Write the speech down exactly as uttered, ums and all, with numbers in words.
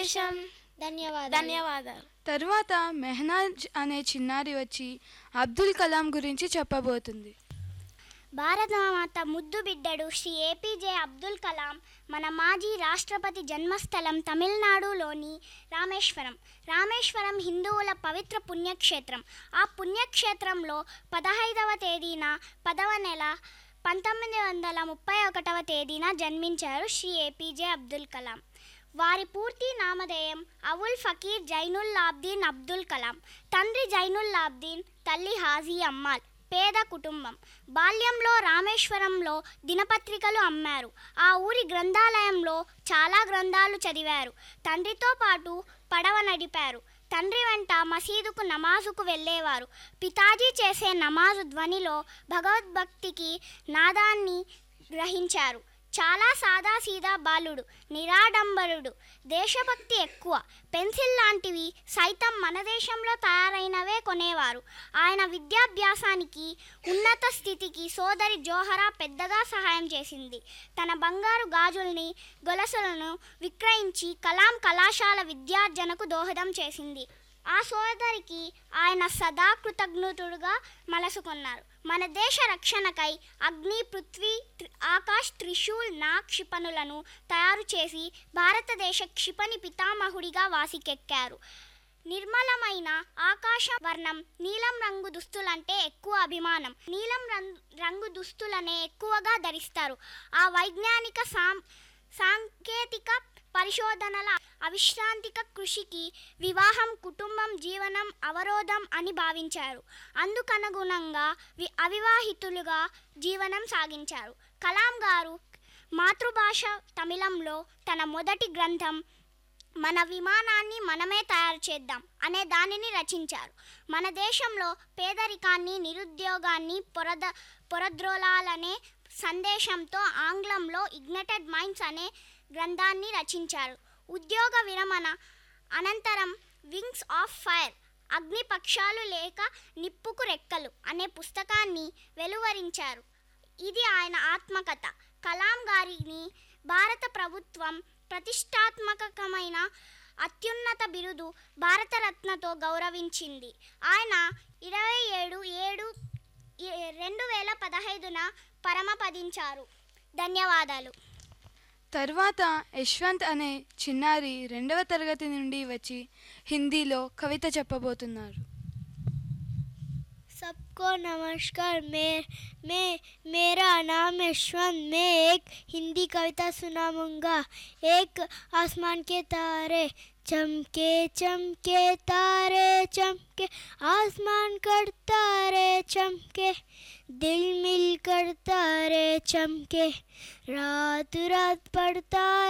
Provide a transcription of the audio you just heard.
ధన్యవాదాలు ధన్యవాదాలు. తరువాత మెహనాజ్ అనే చిన్నారి వచ్చి అబ్దుల్ కలాం గురించి చెప్పబోతుంది. భారతమాత ముద్దు బిడ్డడు శ్రీ ఏపీజే అబ్దుల్ కలాం మన మాజీ రాష్ట్రపతి జన్మస్థలం తమిళనాడులోని రామేశ్వరం. రామేశ్వరం హిందువుల పవిత్ర పుణ్యక్షేత్రం. ఆ పుణ్యక్షేత్రంలో పదహైదవ తేదీన పదవ నెల పంతొమ్మిది వందల ముప్పై ఒకటవ తేదీన జన్మించారు శ్రీ ఏపీజే అబ్దుల్ కలాం. వారి పూర్తి నామధేయం అవుల్ ఫకీర్ జైనుల్లాబ్దీన్ అబ్దుల్ కలాం. తండ్రి జైనుల్లాబ్దీన్, తల్లి హాజీ అమ్మాల్. పేద కుటుంబం. బాల్యంలో రామేశ్వరంలో దినపత్రికలు అమ్మారు. ఆ ఊరి గ్రంథాలయంలో చాలా గ్రంథాలు చదివారు. తండ్రితో పాటు పడవ నడిపారు. తండ్రి వెంట మసీదుకు నమాజుకు వెళ్ళేవారు. పితాజీ చేసే నమాజు ధ్వనిలో భగవద్భక్తికి నాదాన్ని గ్రహించారు. చాలా సాదాసీదా బాలుడు, నిరాడంబరుడు, దేశభక్తి ఎక్కువ. పెన్సిల్ లాంటివి సైతం మన దేశంలో తయారైనవే కొనేవారు. ఆయన విద్యాభ్యాసానికి, ఉన్నత స్థితికి సోదరి జోహరా పెద్దగా సహాయం చేసింది. తన బంగారు గాజుల్ని, గొలుసులను విక్రయించి కలాం కళాశాల విద్యార్జనకు దోహదం చేసింది. ఆ సోదరికి ఆయన సదా కృతజ్ఞతుడుగా మలసుకున్నారు. మన దేశ రక్షణకై అగ్ని, పృథ్వీ, ఆకాష్, త్రిశూల్, నాగ్ క్షిపణులను తయారు చేసి భారతదేశ క్షిపణి పితామహుడిగా వాసికెక్కారు. నిర్మలమైన ఆకాశ వర్ణం, నీలం రంగు దుస్తులంటే ఎక్కువ అభిమానం. నీలం రంగు దుస్తులనే ఎక్కువగా ధరిస్తారు. ఆ వైజ్ఞానిక సాం సాంకేతిక పరిశోధనల అవిశ్రాంతిక కృషికి వివాహం, కుటుంబం, జీవనం అవరోధం అని భావించారు. అందుకనుగుణంగా వి అవివాహితులుగా జీవనం సాగించారు. కలాం గారు మాతృభాష తమిళంలో తన మొదటి గ్రంథం మన విమానాన్ని మనమే తయారు చేద్దాం అనే దానిని రచించారు. మన దేశంలో పేదరికాన్ని, నిరుద్యోగాన్ని పొరద పొరద్రోలాలనే సందేశంతో ఆంగ్లంలో ఇగ్నైటెడ్ మైండ్స్ అనే గ్రంథాన్ని రచించారు. ఉద్యోగ విరమణ అనంతరం వింగ్స్ ఆఫ్ ఫైర్, అగ్ని పక్షాలు లేక నిప్పుకు రెక్కలు అనే పుస్తకాన్ని వెలువరించారు. ఇది ఆయన ఆత్మకథ. కలాం గారిని భారత ప్రభుత్వం ప్రతిష్టాత్మకమైన అత్యున్నత బిరుదు భారతరత్నతో గౌరవించింది. ఆయన ఇరవై ఏడు ఏడు రెండు వేల పదహైదున పరమపదించారు. ధన్యవాదాలు. తర్వాత యశ్వంత్ అనే చిన్నారి రెండవ తరగతి నుండి వచ్చి హిందీలో కవిత చెప్పబోతున్నారు. सबको नमस्कार. मैं मैं मेरा नाम यशवंत. मैं एक हिंदी कविता सुनाऊंगा. एक आसमान के तारे चमके चमके, तारे चमके, आसमान कर तारे चमके, दिल मिलकर तारे चमके, रात रात पड़ता